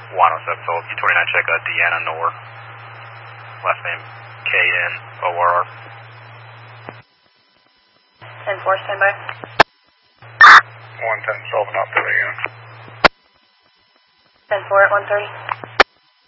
107 Phillips, 29 check, Deanna Noor. Last name Knor. 10-4, standby. 110 Sullivan, out there again. 10-4 at 130.